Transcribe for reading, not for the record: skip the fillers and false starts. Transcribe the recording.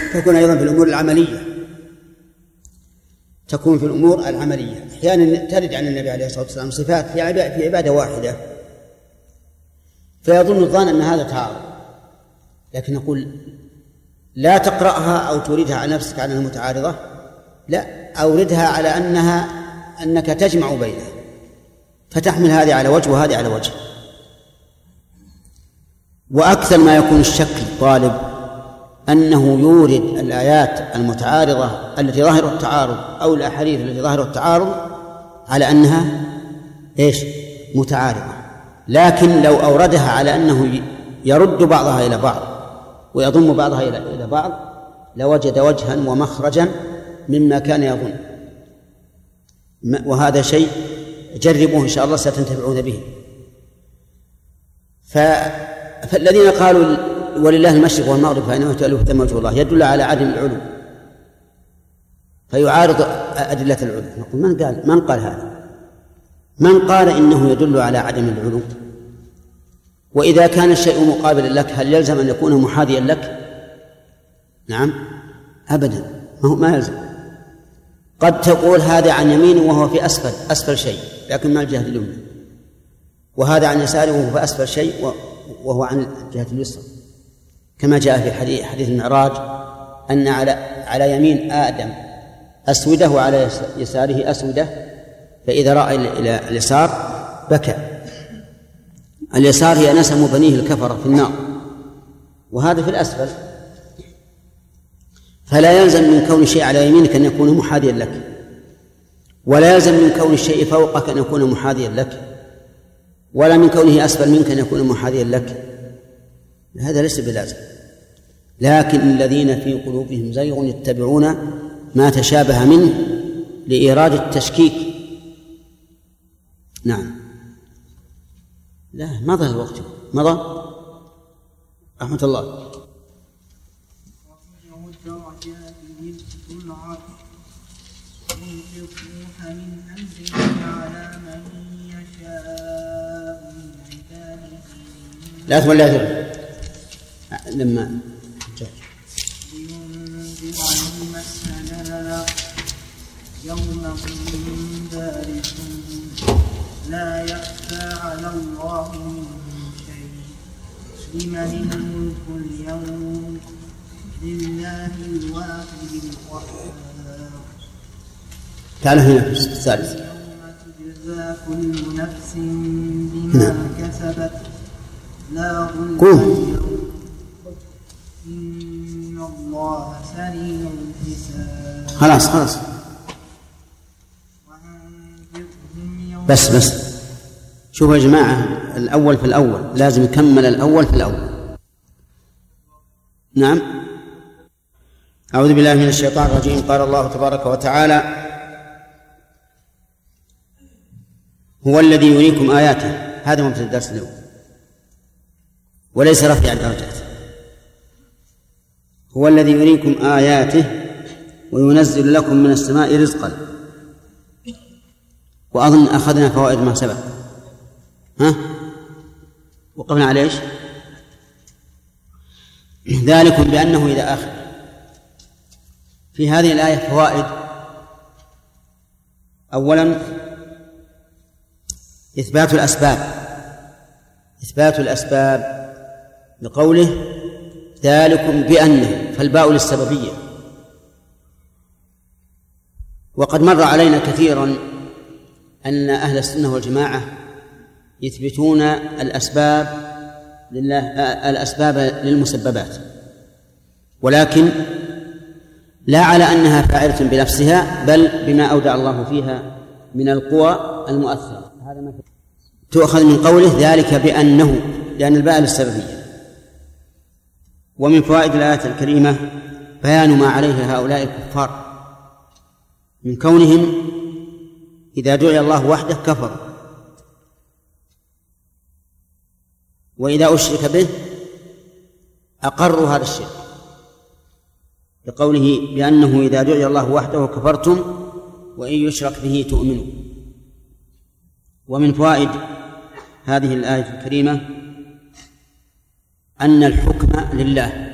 تكون أيضا في الأمور العملية، تكون في الأمور العملية. أحيانا ترد عن النبي عليه الصلاة والسلام صفات في عبادة واحدة فيظن الظان أن هذا تعارض، لكن نقول لا تقرأها أو توردها على نفسك على أنها متعارضة، لا، أوردها على أنك تجمع بينها، فتحمل هذه على وجه وهذه على وجه. وأكثر ما يكون الشك الطالب أنه يورد الآيات المتعارضة التي ظاهرها التعارض أو الأحاديث التي ظاهرها التعارض على أنها متعارضة، لكن لو أوردها على أنه يرد بعضها إلى بعض ويضم بعضها إلى بعض لوجد وجها ومخرجا مما كان يظن. وهذا شيء جربوه إن شاء الله ستنتفعون به. فالذين قالوا ولله المشرق والمغرب فأينما تولوا ثم وجه الله يدل على عدم العلو فيعارض أدلة العلو. نقول من قال هذا؟ من قال إنه يدل على عدم العلو؟ وإذا كان الشيء مقابلا لك هل يلزم أن يكون محاذيا لك؟ نعم أبدا، ما يلزم. قد تقول هذا عن يمينه وهو في أسفل شيء لكن ما الجهة اليمنى، وهذا عن يساره وهو في أسفل شيء وهو عن الجهة اليسرى، كما جاء في حديث المعراج أن على يمين آدم أسودة وعلى يساره أسودة، فإذا رأى إلى اليسار بكى. اليسار هي نسم بنيه الكفرة في النار، وهذا في الأسفل. فلا يلزم من كون الشيء على يمينك أن يكون محاذيا لك، ولا يلزم من كون الشيء فوقك أن يكون محاذيا لك، ولا من كونه أسفل منك أن يكون محاذيا لك، هذا ليس بلازم. لكن الذين في قلوبهم زيغ يتبعون ما تشابه منه لإيراد التشكيك. نعم. لا مضى الوقت، مضى رحمة الله. لا تولى لما يوم بارد لا يخفى على الله من شيء لمن الملك اليوم لله الواحد القهار. تعال هنا في الثالث. يوم تجزى كل نفس بما كسبت لا ظلم اليوم إن الله سريع الحساب. خلاص بس شوفوا يا جماعة، الأول في الأول لازم يكمل الأول في الأول. نعم. أعوذ بالله من الشيطان الرجيم. قال الله تبارك وتعالى هو الذي يريكم آياته، هذا مبتدأ الدرس اليوم وليس رفيع الدرجات. هو الذي يريكم آياته وينزل لكم من السماء رزقا. وأظن أخذنا فوائد ما سبق. وقفنا على إيش؟ ذلكم بأنه إلى آخر. في هذه الآية فوائد. أولا إثبات الأسباب لقوله ذلكم بأنه، فالباء للسببية. وقد مر علينا كثيرا أن أهل السنة والجماعة يثبتون الأسباب لله، الأسباب للمسببات، ولكن لا على أنها فاعلة بنفسها بل بما أودع الله فيها من القوى المؤثرة. هذا ما تؤخذ من قوله ذلك بأنه، لأن الباء للسببية. ومن فوائد الآية الكريمة بيان ما عليه هؤلاء الكفار من كونهم إذا دعي الله وحده كفروا، وإذا أشرك به أقروا هذا الشرك، لقوله بأنه إذا دعي الله وحده كفرتم وإن يشرك به تؤمنوا. ومن فوائد هذه الآية الكريمة أن الحكم لله،